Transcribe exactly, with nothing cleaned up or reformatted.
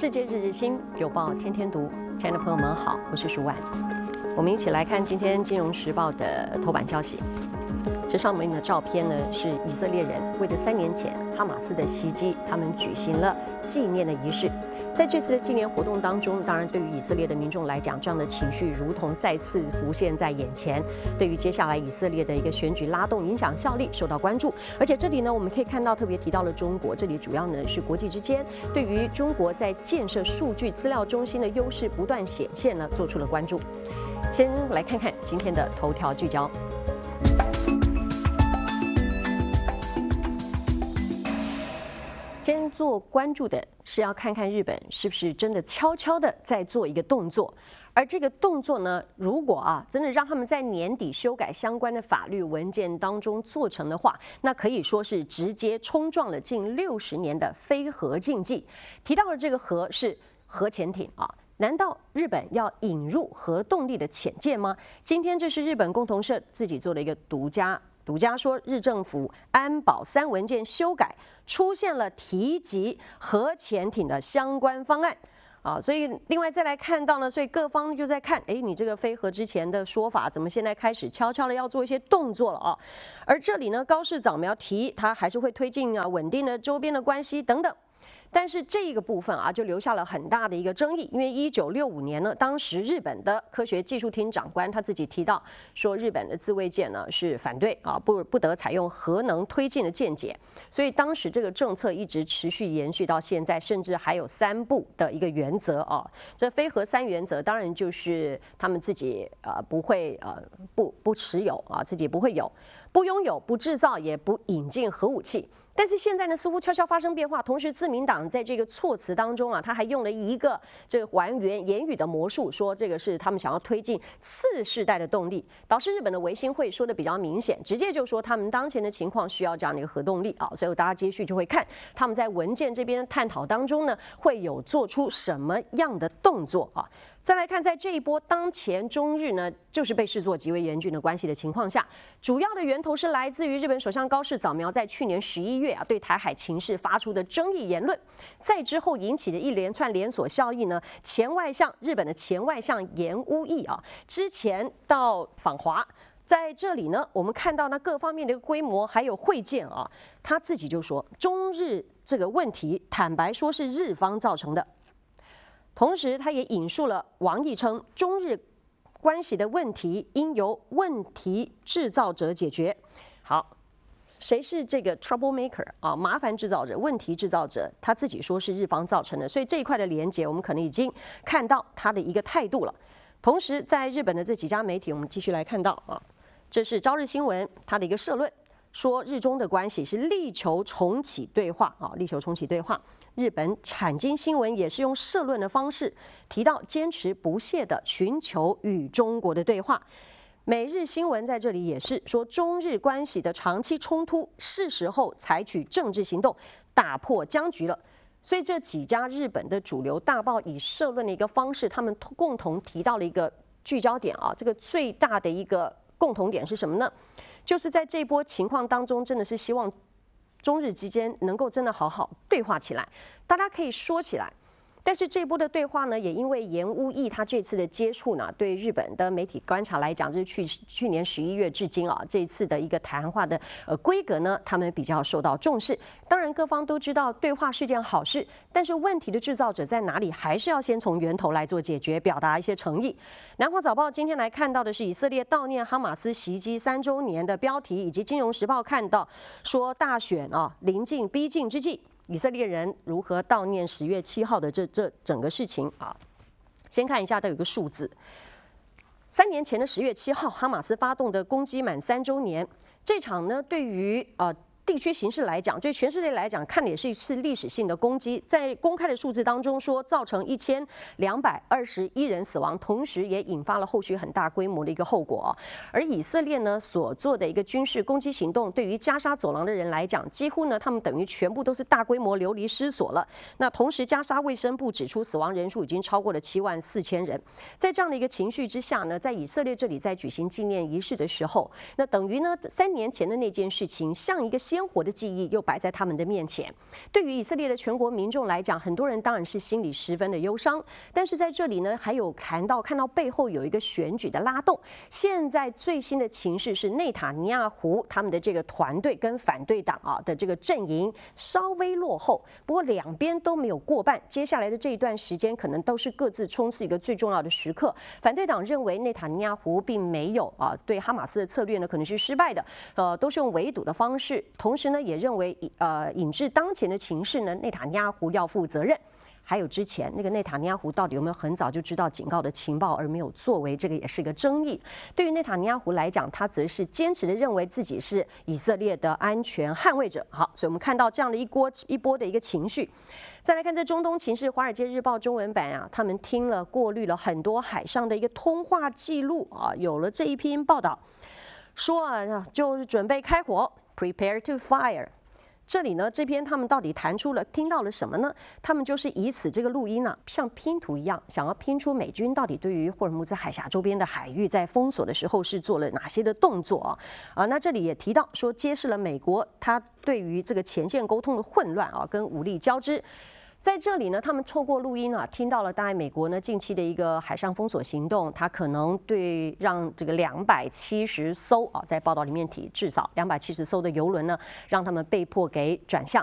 世界日日新，有报天天读。亲爱的朋友们好，我是舒婉。我们一起来看今天《金融时报》的头版消息。这上面的照片呢，是以色列人为着三年前哈马斯的袭击，他们举行了纪念的仪式。在这次的纪念活动当中，当然对于以色列的民众来讲，这样的情绪如同再次浮现在眼前。对于接下来以色列的一个选举拉动影响效力受到关注。而且这里呢，我们可以看到特别提到了中国，这里主要呢是国际之间对于中国在建设数据资料中心的优势不断显现呢，做出了关注。先来看看今天的头条聚焦。先做关注的是要看看日本是不是真的悄悄的在做一个动作，而这个动作呢，如果啊真的让他们在年底修改相关的法律文件当中做成的话，那可以说是直接冲撞了近六十年的非核禁忌。提到的这个核是核潜艇啊。难道日本要引入核动力的潜舰吗？今天这是日本共同社自己做的一个独家。独家说，日政府安保三文件修改出现了提及核潜艇的相关方案啊，所以另外再来看到呢，所以各方就在看，哎，你这个非核之前的说法，怎么现在开始悄悄的要做一些动作了啊？而这里呢，高市早苗提他还是会推进啊稳定的周边的关系等等。但是这个部分啊，就留下了很大的一个争议，因为一九六五年呢，当时日本的科学技术厅长官他自己提到说，日本的自卫舰呢是反对啊，不不得采用核能推进的舰解，所以当时这个政策一直持续延续到现在，甚至还有三不的一个原则啊。这非核三原则当然就是他们自己呃不会呃不不持有啊，自己不会有，不拥有，不制造，也不引进核武器。但是现在呢，似乎悄悄发生变化。同时，自民党在这个措辞当中啊，他还用了一个这个还原言语的魔术，说这个是他们想要推进次世代的动力。导致日本的维新会说的比较明显，直接就说他们当前的情况需要这样的一个核动力啊。所以大家接续就会看他们在文件这边探讨当中呢，会有做出什么样的动作啊。再来看，在这一波当前中日呢，就是被视作极为严峻的关系的情况下，主要的源头是来自于日本首相高市早苗在去年十一月啊对台海情势发出的争议言论，在之后引起的一连串连锁效应呢，前外相日本的前外相岩屋义啊，之前到访华。在这里呢，我们看到那各方面的规模还有会见啊，他自己就说，中日这个问题，坦白说是日方造成的。同时，他也引述了王毅称，中日关系的问题应由问题制造者解决。好，谁是这个 trouble maker 啊？麻烦制造者、问题制造者，他自己说是日方造成的，所以这一块的连结，我们可能已经看到他的一个态度了。同时，在日本的这几家媒体，我们继续来看到啊，这是朝日新闻它的一个社论。说日中的关系是力求重启对话啊，力求重启对话。日本产经新闻也是用社论的方式提到，坚持不懈的寻求与中国的对话。每日新闻在这里也是说，中日关系的长期冲突是时候采取政治行动，打破僵局了。所以这几家日本的主流大报以社论的一个方式，他们共同提到了一个聚焦点啊，这个最大的一个共同点是什么呢？就是在这一波情况当中，真的是希望中日之间能够真的好好对话起来，大家可以说起来。但是这一波的对话呢，也因为岩屋义他这次的接触呢，对日本的媒体观察来讲，就是去去年十一月至今啊，这一次的一个谈话的呃规格呢，他们比较受到重视。当然，各方都知道对话是件好事，但是问题的制造者在哪里，还是要先从源头来做解决，表达一些诚意。南华早报今天来看到的是以色列悼念哈马斯袭击三周年的标题，以及金融时报看到说大选啊临近逼近之际。以色列人如何悼念十月七号的这这整个事情啊？先看一下，都有个数字。三年前的十月七号，哈马斯发动的攻击满三周年，这场呢，对于呃。地区形势来讲，对全世界来讲，看的也是一次历史性的攻击。在公开的数字当中说，造成一千两百二十一人死亡，同时也引发了后续很大规模的一个后果。而以色列呢所做的一个军事攻击行动，对于加沙走廊的人来讲，几乎呢他们等于全部都是大规模流离失所了。那同时，加沙卫生部指出，死亡人数已经超过了七万四千人。在这样的一个情绪之下呢，在以色列这里在举行纪念仪式的时候，那等于呢三年前的那件事情，像一个新鲜活的记忆又摆在他们的面前。对于以色列的全国民众来讲，很多人当然是心里十分的忧伤。但是在这里呢，还有谈到看到背后有一个选举的拉动。现在最新的情势是内塔尼亚胡他们的这个团队跟反对党啊的这个阵营稍微落后，不过两边都没有过半。接下来的这一段时间，可能都是各自冲刺一个最重要的时刻。反对党认为内塔尼亚胡并没有啊对哈马斯的策略呢可能是失败的，呃，都是用围堵的方式。同时呢，也认为呃引致当前的情势呢，内塔尼亚胡要负责任。还有之前那个内塔尼亚胡到底有没有很早就知道警告的情报而没有作为，这个也是个争议。对于内塔尼亚胡来讲，他则是坚持的认为自己是以色列的安全捍卫者。好，所以我们看到这样的一波一波的一个情绪。再来看这中东情势，《华尔街日报》中文版啊，他们听了过滤了很多海上的一个通话记录啊，有了这一篇报道，说啊就是准备开火 ，prepare to fire。这里呢，这篇他们到底谈出了听到了什么呢？他们就是以此这个录音啊，像拼图一样，想要拼出美军到底对于霍尔木兹海峡周边的海域在封锁的时候是做了哪些的动作啊？啊，那这里也提到说，揭示了美国它对于这个前线沟通的混乱啊，跟武力交织。在这里呢，他们透过录音啊，听到了大概美国呢近期的一个海上封锁行动，它可能对让这个两百七十艘啊，在报道里面提至少两百七十艘的邮轮呢，让他们被迫给转向。